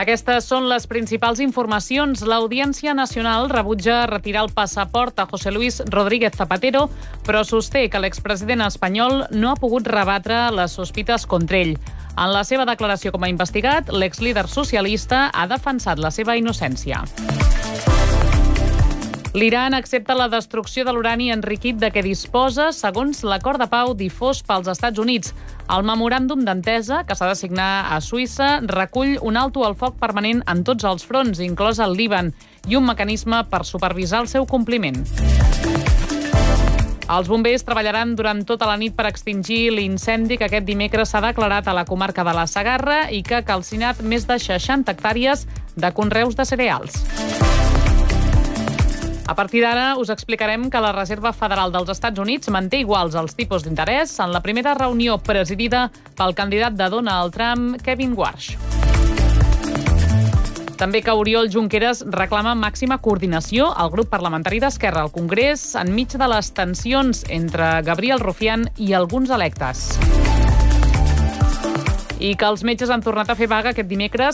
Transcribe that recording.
Aquestes són les principals informacions. L'Audiència Nacional rebutja retirar el passaport a José Luis Rodríguez Zapatero, però sosté que l'expresident espanyol no ha pogut rebatre les sospites contra ell. En la seva declaració com a investigat, l'exlíder socialista ha defensat la seva innocència. L'Iran accepta la destrucció de l'urani enriquit de què disposa, segons l'acord de pau difós pels Estats Units. El memoràndum d'entesa, que s'ha de signar a Suïssa, recull un alto al foc permanent en tots els fronts, inclòs el Líban, i un mecanisme per supervisar el seu compliment. Els bombers treballaran durant tota la nit per extingir l'incendi que aquest dimecres s'ha declarat a la comarca de la Segarra i que ha calcinat més de 60 hectàrees de conreus de cereals. A partir d'ara us explicarem que la Reserva Federal dels Estats Units manté iguals els tipus d'interès en la primera reunió presidida pel candidat de Donald Trump, Kevin Warsh. També que Oriol Junqueras reclama màxima coordinació al grup parlamentari d'Esquerra al Congrés enmig de les tensions entre Gabriel Rufián i alguns electes. I que els metges han tornat a fer vaga aquest dimecres